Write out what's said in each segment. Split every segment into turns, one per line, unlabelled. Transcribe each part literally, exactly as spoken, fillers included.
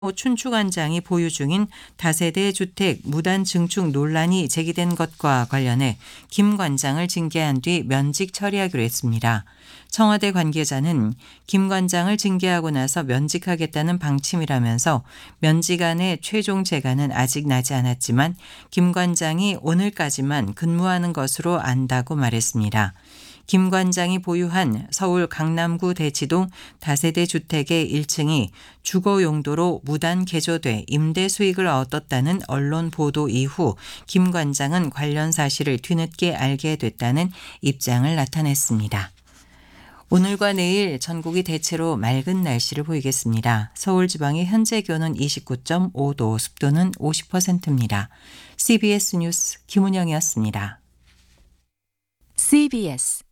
춘추관장이 보유 중인 다세대 주택 무단 증축 논란이 제기된 것과 관련해 김 관장을 징계한 뒤 면직 처리하기로 했습니다. 청와대 관계자는 김 관장을 징계하고 나서 면직하겠다는 방침이라면서 면직안의 최종 재가는 아직 나지 않았지만 김 관장이 오늘까지만 근무하는 것으로 안다고 말했습니다. 김 관장이 보유한 서울 강남구 대치동 다세대 주택의 일 층이 주거 용도로 무단 개조돼 임대 수익을 얻었다는 언론 보도 이후 김 관장은 관련 사실을 뒤늦게 알게 됐다는 입장을 나타냈습니다. 오늘과 내일 전국이 대체로 맑은 날씨를 보이겠습니다. 서울 지방의 현재 기온은 이십구 점 오 도, 습도는 오십 퍼센트입니다. 씨비에스 뉴스 김은영이었습니다.
씨비에스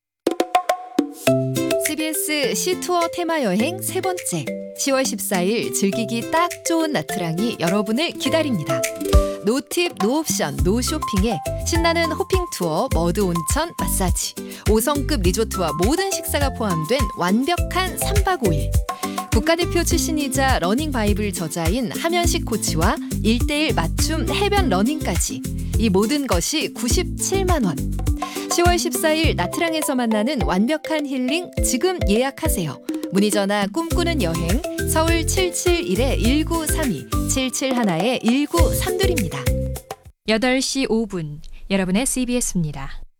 씨비에스 시투어 테마 여행 세 번째, 시월 십사일 즐기기 딱 좋은 나트랑이 여러분을 기다립니다. 노팁, 노옵션, 노쇼핑에 신나는 호핑 투어, 머드 온천, 마사지, 오 성급 리조트와 모든 식사가 포함된 완벽한 삼박 오일. 국가대표 출신이자 러닝 바이블 저자인 하면식 코치와 일 대일 맞춤 해변 러닝까지, 이 모든 것이 구십칠만 원. 시월 십사일 나트랑에서 만나는 완벽한 힐링 지금 예약하세요. 문의 전화 꿈꾸는 여행 서울 칠칠일 일구삼이, 칠칠일 일구삼이입니다.
여덟 시 오 분 여러분의 씨비에스입니다.